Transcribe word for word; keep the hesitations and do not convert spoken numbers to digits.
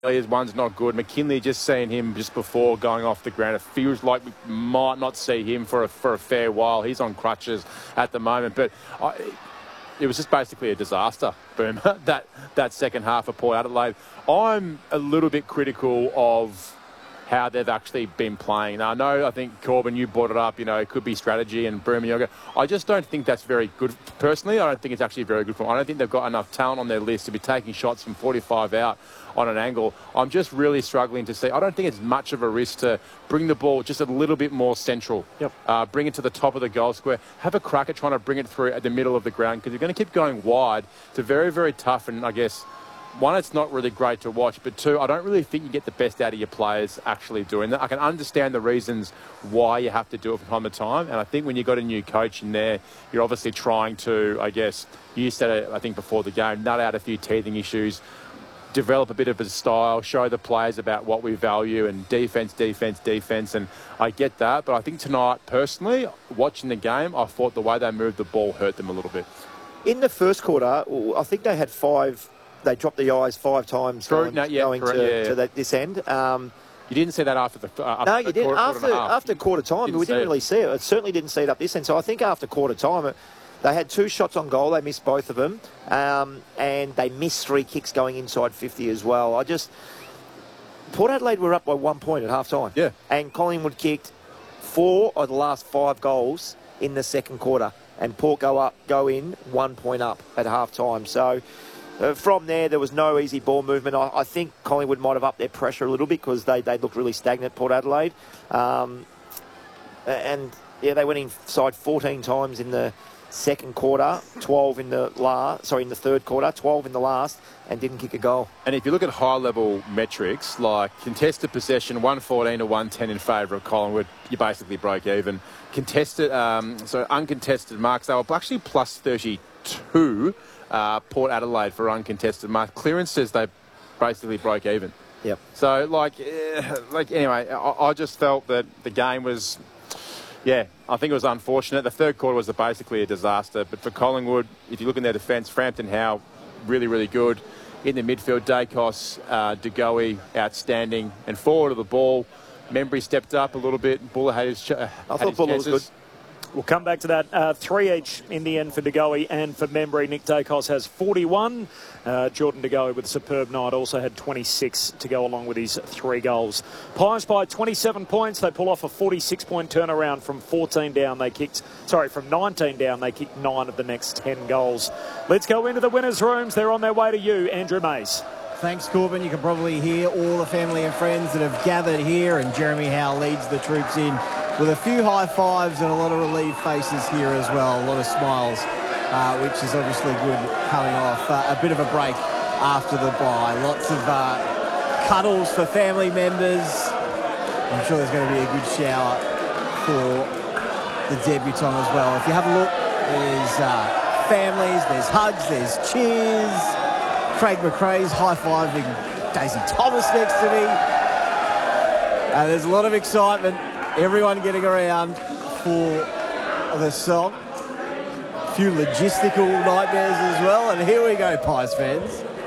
His one's not good. McKinley, just seeing him just before going off the ground, it feels like we might not see him for a, for a fair while. He's on crutches at the moment, but I, it was just basically a disaster, Boomer, that, that second half of Port Adelaide. I'm a little bit critical of how they've actually been playing. Now, I know, I think, Corbin, you brought it up, you know, it could be strategy and Broome Yoga. I just don't think that's very good. Personally, I don't think it's actually very good for them. I don't think they've got enough talent on their list to be taking shots from forty-five out on an angle. I'm just really struggling to see. I don't think it's much of a risk to bring the ball just a little bit more central. Yep. Uh, bring it to the top of the goal square. Have a crack at trying to bring it through at the middle of the ground, because you're going to keep going wide. It's a very, very tough, and I guess, one, it's not really great to watch, but two, I don't really think you get the best out of your players actually doing that. I can understand the reasons why you have to do it from time to time, and I think when you've got a new coach in there, you're obviously trying to, I guess, you said it, I think, before the game, nut out a few teething issues, develop a bit of a style, show the players about what we value, and defence, defence, defence, and I get that, but I think tonight, personally, watching the game, I thought the way they moved the ball hurt them a little bit. In the first quarter, I think they had five... They dropped the eyes five times going, no, yeah, going correct, to, yeah, yeah. to that, this end. Um, you didn't see that after the uh, No, after you didn't. Quarter, after quarter after quarter time, didn't we didn't really see it. It certainly didn't see it up this end. So I think after quarter time, it, they had two shots on goal. They missed both of them. Um, and they missed three kicks going inside fifty as well. I just... Port Adelaide were up by one point at half time. Yeah. And Collingwood kicked four of the last five goals in the second quarter. And Port go up, go in one point up at half time. So... Uh, from there, there was no easy ball movement. I, I think Collingwood might have upped their pressure a little bit because they, they looked really stagnant, Port Adelaide. Um, and, yeah, they went inside fourteen times in the second quarter, twelve in the last, sorry, in the third quarter, twelve in the last, and didn't kick a goal. And if you look at high-level metrics, like contested possession, one fourteen to one ten in favour of Collingwood, you basically broke even. Contested, um, so uncontested marks, they were actually plus thirty-two. Uh, Port Adelaide for uncontested mark. Clearances, they basically broke even. Yep. So, like, uh, like anyway, I, I just felt that the game was, yeah, I think it was unfortunate. The third quarter was a, basically a disaster. But for Collingwood, if you look in their defence, Frampton Howe, really, really good. In the midfield, Dacos, uh, De Goey, outstanding. And forward of the ball, Membry stepped up a little bit. Buller had his, uh, I had thought his Buller was chances. good. We'll come back to that. Uh, three each in the end for De Goey and for Membry. Nick Dacos has forty-one. Uh, Jordan De Goey with a superb night also had twenty-six to go along with his three goals. Pies by twenty-seven points. They pull off a forty-six point turnaround from fourteen down. They kicked, sorry, from nineteen down. They kicked nine of the next ten goals. Let's go into the winners' rooms. They're on their way to you, Andrew Mays. Thanks, Corbin. You can probably hear all the family and friends that have gathered here, and Jeremy Howe leads the troops in with a few high fives and a lot of relieved faces here as well, a lot of smiles, uh, which is obviously good coming off uh, a bit of a break after the bye. Lots of uh, cuddles for family members. I'm sure there's going to be a good shower for the debutant as well. If you have a look, there's uh, families, there's hugs, there's cheers. Craig McRae's high-fiving Daisy Thomas next to me. Uh, there's a lot of excitement. Everyone getting around for the song. A few logistical nightmares as well. And here we go, Pies fans.